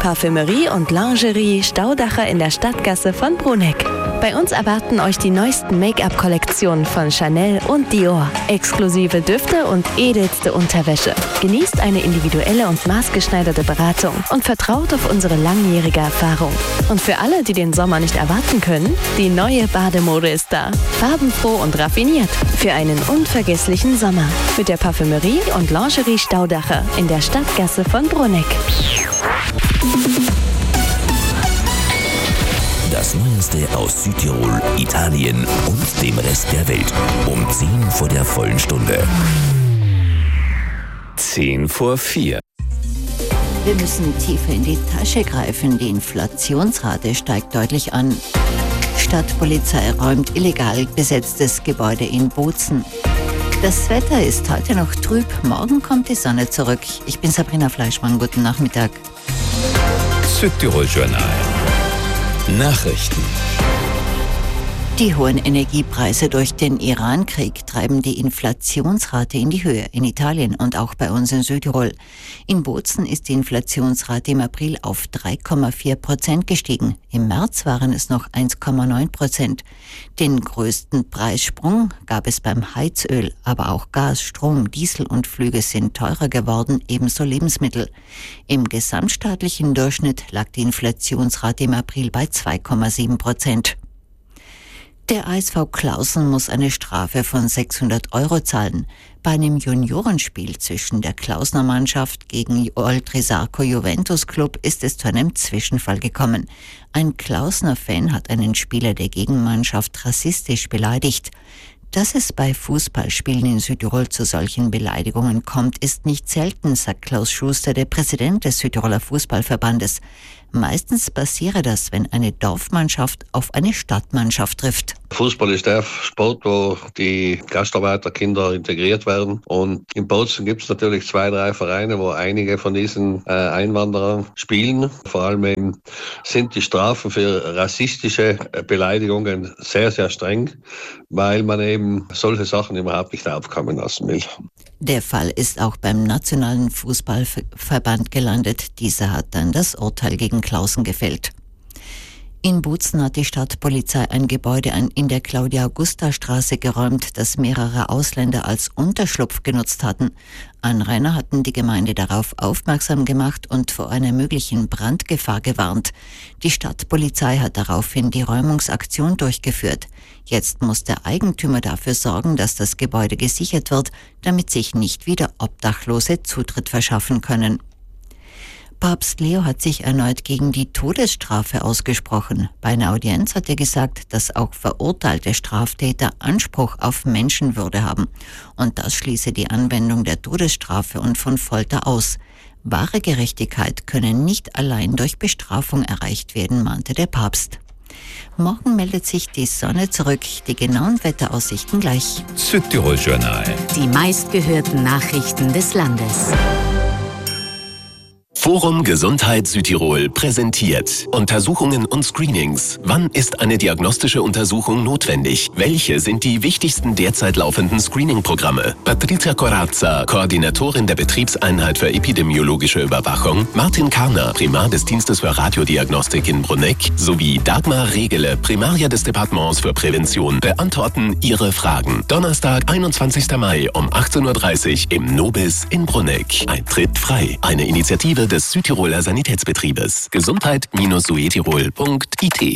Parfümerie und Lingerie Staudacher in der Stadtgasse von Bruneck. Bei uns erwarten euch die neuesten Make-up-Kollektionen von Chanel und Dior, exklusive Düfte und edelste Unterwäsche. Genießt eine individuelle und maßgeschneiderte Beratung und vertraut auf unsere langjährige Erfahrung. Und für alle, die den Sommer nicht erwarten können, die neue Bademode ist da. Farbenfroh und raffiniert für einen unvergesslichen Sommer. Mit der Parfümerie und Lingerie Staudacher in der Stadtgasse von Bruneck. Das Neueste aus Südtirol, Italien und dem Rest der Welt. Um 10 vor der vollen Stunde. 10 vor 4. Wir müssen tiefer in die Tasche greifen. Die Inflationsrate steigt deutlich an. Stadtpolizei räumt illegal besetztes Gebäude in Bozen. Das Wetter ist heute noch trüb. Morgen kommt die Sonne zurück. Ich bin Sabrina Fleischmann. Guten Nachmittag. Südtirol Journal. Nachrichten. Die hohen Energiepreise durch den Iran-Krieg treiben die Inflationsrate in die Höhe, in Italien und auch bei uns in Südtirol. In Bozen ist die Inflationsrate im April auf 3,4% gestiegen. Im März waren es noch 1,9%. Den größten Preissprung gab es beim Heizöl, aber auch Gas, Strom, Diesel und Flüge sind teurer geworden, ebenso Lebensmittel. Im gesamtstaatlichen Durchschnitt lag die Inflationsrate im April bei 2,7%. Der ASV Klausen muss eine Strafe von 600 € zahlen. Bei einem Juniorenspiel zwischen der Klausner Mannschaft gegen Oltrisarco Juventus Club ist es zu einem Zwischenfall gekommen. Ein Klausner Fan hat einen Spieler der Gegenmannschaft rassistisch beleidigt. Dass es bei Fußballspielen in Südtirol zu solchen Beleidigungen kommt, ist nicht selten, sagt Klaus Schuster, der Präsident des Südtiroler Fußballverbandes. Meistens passiere das, wenn eine Dorfmannschaft auf eine Stadtmannschaft trifft. Fußball ist der Sport, wo die Gastarbeiterkinder integriert werden. Und in Bozen gibt es natürlich 2, 3 Vereine, wo einige von diesen Einwanderern spielen. Vor allem eben sind die Strafen für rassistische Beleidigungen sehr, sehr streng, weil man eben solche Sachen überhaupt nicht aufkommen lassen will. Der Fall ist auch beim Nationalen Fußballverband gelandet. Dieser hat dann das Urteil gegen Klausen gefällt. In Bozen hat die Stadtpolizei ein Gebäude in der Claudia-Augusta-Straße geräumt, das mehrere Ausländer als Unterschlupf genutzt hatten. Anrainer hatten die Gemeinde darauf aufmerksam gemacht und vor einer möglichen Brandgefahr gewarnt. Die Stadtpolizei hat daraufhin die Räumungsaktion durchgeführt. Jetzt muss der Eigentümer dafür sorgen, dass das Gebäude gesichert wird, damit sich nicht wieder Obdachlose Zutritt verschaffen können. Papst Leo hat sich erneut gegen die Todesstrafe ausgesprochen. Bei einer Audienz hat er gesagt, dass auch verurteilte Straftäter Anspruch auf Menschenwürde haben. Und das schließe die Anwendung der Todesstrafe und von Folter aus. Wahre Gerechtigkeit könne nicht allein durch Bestrafung erreicht werden, mahnte der Papst. Morgen meldet sich die Sonne zurück. Die genauen Wetteraussichten gleich. Südtirol Journal. Die meistgehörten Nachrichten des Landes. Forum Gesundheit Südtirol präsentiert Untersuchungen und Screenings. Wann ist eine diagnostische Untersuchung notwendig? Welche sind die wichtigsten derzeit laufenden Screening-Programme? Patricia Corazza, Koordinatorin der Betriebseinheit für epidemiologische Überwachung, Martin Karner, Primar des Dienstes für Radiodiagnostik in Bruneck sowie Dagmar Regele, Primaria des Departements für Prävention, beantworten Ihre Fragen. Donnerstag, 21. Mai um 18:30 Uhr im Nobis in Bruneck. Eintritt frei. Eine Initiative des Südtiroler Sanitätsbetriebes. Gesundheit-suetirol.it